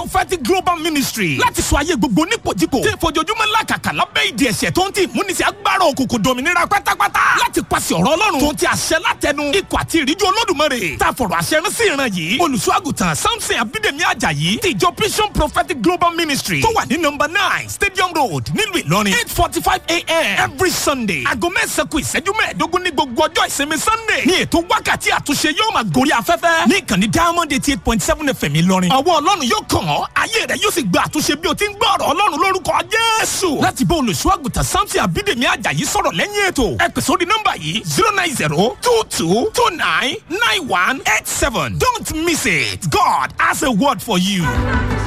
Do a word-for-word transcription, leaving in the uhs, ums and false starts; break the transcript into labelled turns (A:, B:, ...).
A: prophetic global ministry láti sọ ayé gbogbo nípòjìpò tí ìfojoojúmọ́ làkàkà lábẹ́ ìdí ẹ̀ṣẹ̀ tó ń ti ìmúnisẹ̀ agbára òkùnkùn dominira pátápátá láti pàṣẹ ọ̀rọ̀ ọlọ́run tó ń ti àṣẹ látẹnu ikọ̀ àti ìríjú olódùmarè tá a fọ̀rọ̀ àṣẹ rán sí ìran yìí olùṣọ́àgùtàn Samson Abídèmí Àjàyí ti ìjọ Vision prophetic global ministry tó wà ní number nine stadium road nílùú Ìlọrin eight forty five a.m. every Sunday aago mẹ́sàn-án kù ìṣẹ́jú mẹ́ẹ̀ẹ́dógún ní gbogbo ọjọ́ ìsinmi Sunday ní ètò wákàtí àtúnṣe yóò máa gorí afẹ́fẹ́ ní ìkànnì Diamond eighty eight point seven F M Ìlọrin ọwọ́ ọlọ́run yóò kàn ọ́ ayé rẹ̀ yóò sì gba àtúnṣe bí o ti ń gbọ́ ọ̀rọ̀ ọlọ́run lórúkọ Jésù láti bá olùṣọ́àgùtàn Samson Abídèmí Àjàyí sọ̀rọ̀ lẹ́yìn ètò ẹ pè sórí nọ́mbà yìí zero nine zero two two two nine nine one eight seven don't miss it God has a word for you.